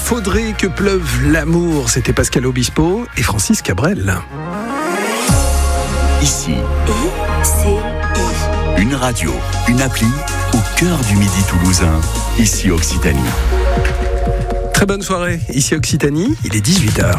Faudrait que pleuve l'amour. C'était Pascal Obispo et Francis Cabrel. Ici, I. une radio, une appli au cœur du Midi toulousain. Ici Occitanie. Très bonne soirée, ici Occitanie, il est 18h.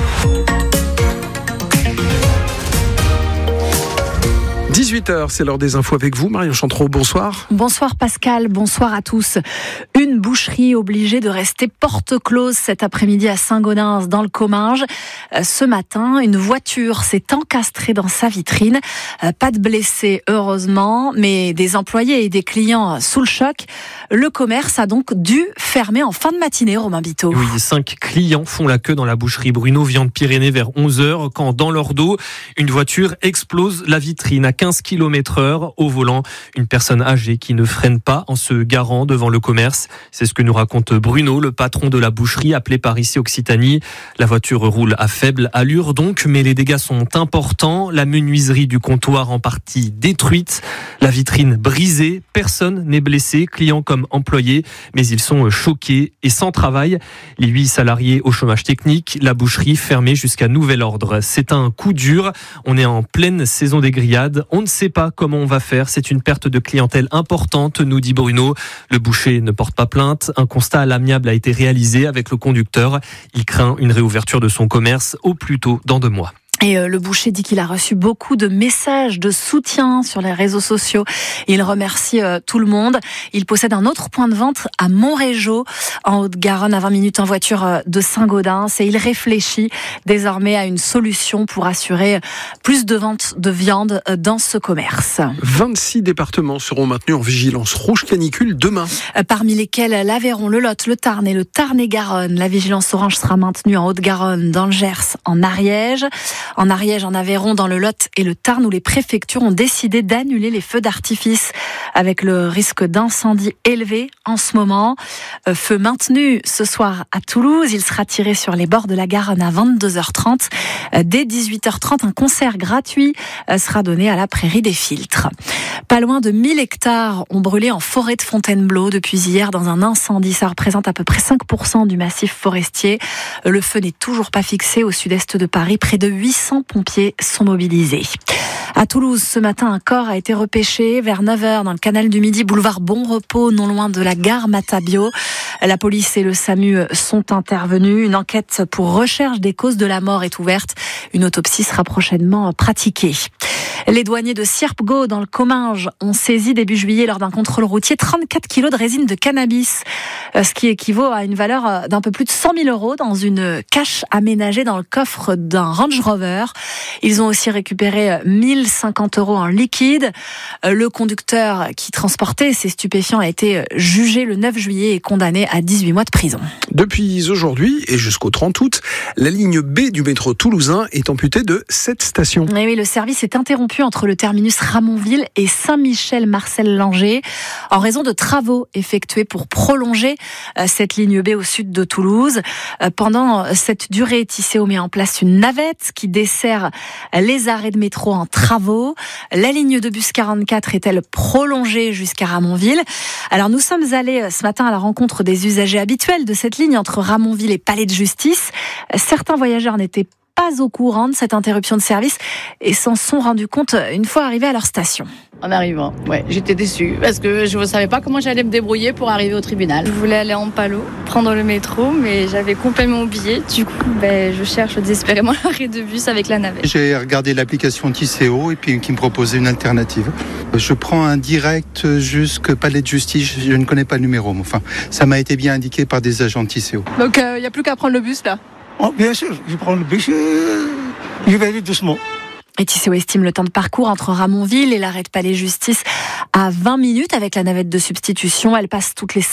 18h, c'est l'heure des infos avec vous. Marion Chantreau, bonsoir. Bonsoir Pascal, bonsoir à tous. Une boucherie obligée de rester porte close cet après-midi à Saint-Gaudens dans le Comminges. Ce matin, une voiture s'est encastrée dans sa vitrine. Pas de blessés, heureusement, mais des employés et des clients sous le choc. Le commerce a donc dû fermer en fin de matinée, Romain Biteau. Oui, 5 clients font la queue dans la boucherie Bruno Viande Pyrénées vers 11h quand, dans leur dos, une voiture explose la vitrine à 15 km/h au volant. Une personne âgée qui ne freine pas en se garant devant le commerce. C'est ce que nous raconte Bruno, le patron de la boucherie appelé par ici Occitanie. La voiture roule à faible allure donc, mais les dégâts sont importants. La menuiserie du comptoir en partie détruite, la vitrine brisée. Personne n'est blessé, clients comme employés, mais ils sont choqués et sans travail. Les 8 salariés au chômage technique, la boucherie fermée jusqu'à nouvel ordre. C'est un coup dur. On est en pleine saison des grillades. On ne sait pas comment on va faire. C'est une perte de clientèle importante, nous dit Bruno. Le boucher ne porte pas plainte. Un constat à l'amiable a été réalisé avec le conducteur. Il craint une réouverture de son commerce au plus tôt dans 2 mois. Et le boucher dit qu'il a reçu beaucoup de messages de soutien sur les réseaux sociaux. Il remercie tout le monde. Il possède un autre point de vente à Montrégeau, en Haute-Garonne, à 20 minutes en voiture de Saint-Gaudens. Et il réfléchit désormais à une solution pour assurer plus de ventes de viande dans ce commerce. 26 départements seront maintenus en vigilance rouge canicule demain. Parmi lesquels l'Aveyron, le Lot, le Tarn et le Tarn-et-Garonne. La vigilance orange sera maintenue en Haute-Garonne, dans le Gers, en Ariège. En Ariège, en Aveyron, dans le Lot et le Tarn, où les préfectures ont décidé d'annuler les feux d'artifice avec le risque d'incendie élevé en ce moment. Feu maintenu ce soir à Toulouse. Il sera tiré sur les bords de la Garonne à 22h30. Dès 18h30, un concert gratuit sera donné à la Prairie des Filtres. Pas loin de 1000 hectares ont brûlé en forêt de Fontainebleau depuis hier dans un incendie. Ça représente à peu près 5% du massif forestier. Le feu n'est toujours pas fixé au sud-est de Paris. Près de 800 pompiers sont mobilisés. À Toulouse, ce matin, un corps a été repêché vers 9h dans le canal du Midi, boulevard Bon Repos, non loin de la gare Matabio. La police et le SAMU sont intervenus. Une enquête pour recherche des causes de la mort est ouverte. Une autopsie sera prochainement pratiquée. Les douaniers de Sierpgo, dans le Comminges, ont saisi début juillet lors d'un contrôle routier 34 kilos de résine de cannabis, ce qui équivaut à une valeur d'un peu plus de 100 000 euros dans une cache aménagée dans le coffre d'un Range Rover. Ils ont aussi récupéré 1050 euros en liquide. Le conducteur qui transportait ces stupéfiants a été jugé le 9 juillet et condamné à 18 mois de prison. Depuis aujourd'hui et jusqu'au 30 août, la ligne B du métro toulousain est amputée de 7 stations. Et oui, le service est interrompu entre le terminus Ramonville et Saint-Michel-Marcel-Langer en raison de travaux effectués pour prolonger cette ligne B au sud de Toulouse. Pendant cette durée, Tisséo met en place une navette qui dessert les arrêts de métro en travaux. La ligne de bus 44 est-elle prolongée jusqu'à Ramonville? Alors nous sommes allés ce matin à la rencontre des usagers habituels de cette ligne entre Ramonville et Palais de Justice. Certains voyageurs n'étaient pas au courant de cette interruption de service et s'en sont rendus compte une fois arrivés à leur station. En arrivant, j'étais déçue parce que je ne savais pas comment j'allais me débrouiller pour arriver au tribunal. Je voulais aller en Palo, prendre le métro, mais j'avais complètement oublié. Du coup, je cherche désespérément l'arrêt de bus avec la navette. J'ai regardé l'application Tisséo et puis qui me proposait une alternative. Je prends un direct jusqu'à Palais de Justice, je ne connais pas le numéro, mais enfin, ça m'a été bien indiqué par des agents de Tisséo. Donc il n'y a plus qu'à prendre le bus là? Oh, bien sûr, je prends le bus, je vais aller doucement. Et Tisséo estime le temps de parcours entre Ramonville et l'arrêt de Palais Justice à 20 minutes avec la navette de substitution. Elle passe toutes les